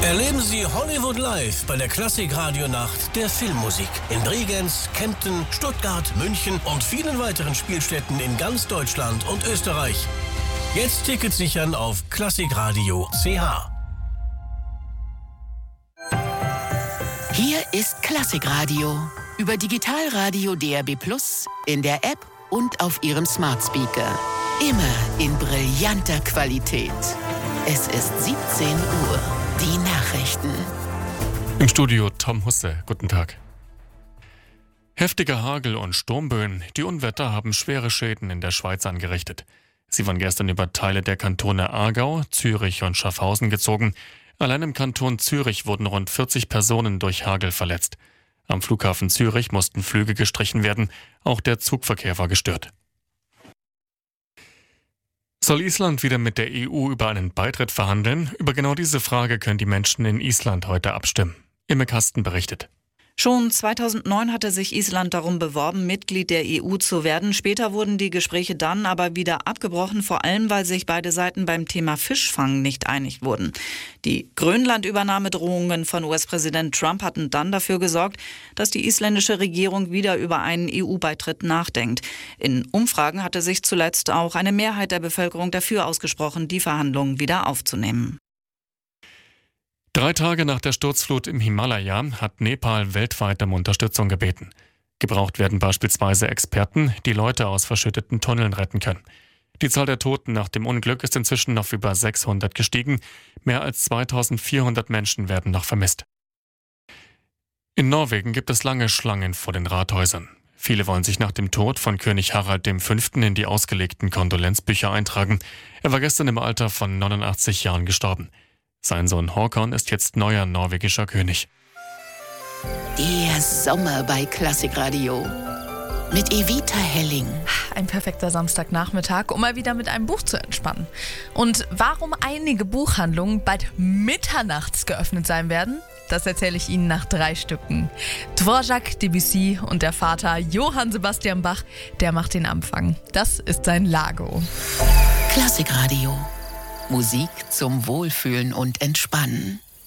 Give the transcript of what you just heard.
Erleben Sie Hollywood Live bei der Klassik-Radio-Nacht der Filmmusik in Bregenz, Kempten, Stuttgart, München und vielen weiteren Spielstätten in ganz Deutschland und Österreich. Jetzt Tickets sichern auf klassikradio.ch. Hier ist Klassikradio über Digitalradio DAB+, in der App und auf Ihrem Smart Speaker. Immer in brillanter Qualität. Es ist 17 Uhr. Die Nachrichten. Im Studio Tom Husse. Guten Tag. Heftiger Hagel und Sturmböen. Die Unwetter haben schwere Schäden in der Schweiz angerichtet. Sie waren gestern über Teile der Kantone Aargau, Zürich und Schaffhausen gezogen. Allein im Kanton Zürich wurden rund 40 Personen durch Hagel verletzt. Am Flughafen Zürich mussten Flüge gestrichen werden. Auch der Zugverkehr war gestört. Soll Island wieder mit der EU über einen Beitritt verhandeln? Über genau diese Frage können die Menschen in Island heute abstimmen. Imme Kasten berichtet. Schon 2009 hatte sich Island darum beworben, Mitglied der EU zu werden. Später wurden die Gespräche dann aber wieder abgebrochen, vor allem weil sich beide Seiten beim Thema Fischfang nicht einig wurden. Die Grönland-Übernahmedrohungen von US-Präsident Trump hatten dann dafür gesorgt, dass die isländische Regierung wieder über einen EU-Beitritt nachdenkt. In Umfragen hatte sich zuletzt auch eine Mehrheit der Bevölkerung dafür ausgesprochen, die Verhandlungen wieder aufzunehmen. 3 Tage nach der Sturzflut im Himalaya hat Nepal weltweit um Unterstützung gebeten. Gebraucht werden beispielsweise Experten, die Leute aus verschütteten Tunneln retten können. Die Zahl der Toten nach dem Unglück ist inzwischen auf über 600 gestiegen. Mehr als 2400 Menschen werden noch vermisst. In Norwegen gibt es lange Schlangen vor den Rathäusern. Viele wollen sich nach dem Tod von König Harald V. in die ausgelegten Kondolenzbücher eintragen. Er war gestern im Alter von 89 Jahren gestorben. Sein Sohn Håkon ist jetzt neuer norwegischer König. Der Sommer bei Klassikradio mit Evita Helling. Ein perfekter Samstagnachmittag, um mal wieder mit einem Buch zu entspannen. Und warum einige Buchhandlungen bald mitternachts geöffnet sein werden, das erzähle ich Ihnen nach 3 Stücken. Dvořák, Debussy und der Vater Johann Sebastian Bach, der macht den Anfang. Das ist sein Lago. Klassikradio. Musik zum Wohlfühlen und Entspannen.